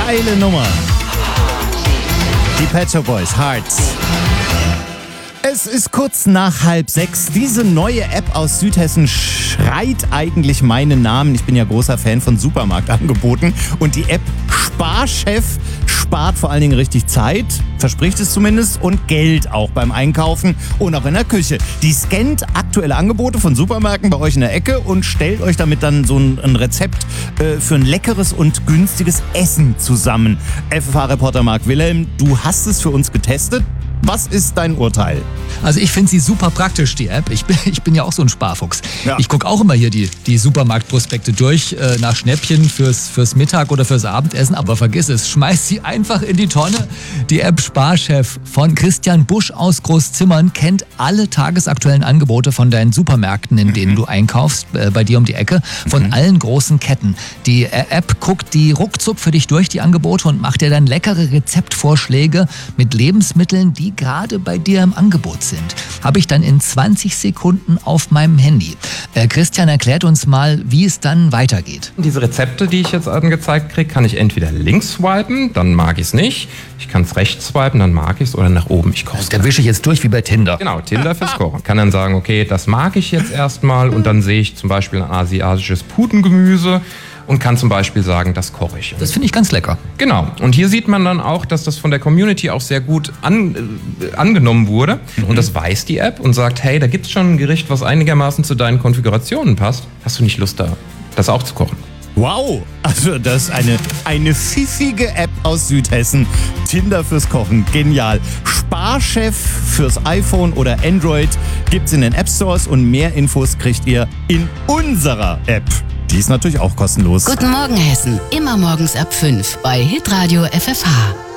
Geile Nummer. Die Pet Shop Boys, Hearts. Es ist kurz nach 5:30. Diese neue App aus Südhessen schreit eigentlich meinen Namen. Ich bin ja großer Fan von Supermarktangeboten. Und die App Sparchef spart vor allen Dingen richtig Zeit, verspricht es zumindest, und Geld auch beim Einkaufen und auch in der Küche. Die scannt aktuelle Angebote von Supermärkten bei euch in der Ecke und stellt euch damit dann so ein Rezept für ein leckeres und günstiges Essen zusammen. FFH-Reporter Marc Wilhelm, du hast es für uns getestet. Was ist dein Urteil? Also ich finde sie super praktisch, die App. Ich bin ja auch so ein Sparfuchs. Ja. Ich gucke auch immer hier die Supermarktprospekte durch nach Schnäppchen fürs Mittag oder fürs Abendessen. Aber vergiss es, schmeiß sie einfach in die Tonne. Die App Sparchef von Christian Busch aus Großzimmern kennt alle tagesaktuellen Angebote von deinen Supermärkten, in denen du einkaufst, bei dir um die Ecke, von allen großen Ketten. Die App guckt die ruckzuck für dich durch, die Angebote, und macht dir dann leckere Rezeptvorschläge mit Lebensmitteln, die gerade bei dir im Angebot sind. Habe ich dann in 20 Sekunden auf meinem Handy. Christian erklärt uns mal, wie es dann weitergeht. Diese Rezepte, die ich jetzt angezeigt kriege, kann ich entweder links swipen, dann mag ich es nicht. Ich kann es rechts swipen, dann mag ich es, oder nach oben. Ich koche es. Da wische ich jetzt durch wie bei Tinder. Genau, Tinder fürs Kochen. Kann dann sagen, okay, das mag ich jetzt erstmal, und dann sehe ich zum Beispiel ein asiatisches Putengemüse und kann zum Beispiel sagen, das koche ich. Das finde ich ganz lecker. Genau. Und hier sieht man dann auch, dass das von der Community auch sehr gut angenommen wurde. Und das weiß die App und sagt, hey, da gibt es schon ein Gericht, was einigermaßen zu deinen Konfigurationen passt. Hast du nicht Lust, das auch zu kochen? Wow, also das ist eine pfiffige App aus Südhessen. Tinder fürs Kochen, genial. Sparchef fürs iPhone oder Android gibt's in den App Stores, und mehr Infos kriegt ihr in unserer App. Die ist natürlich auch kostenlos. Guten Morgen Hessen, immer morgens ab 5 bei Hitradio FFH.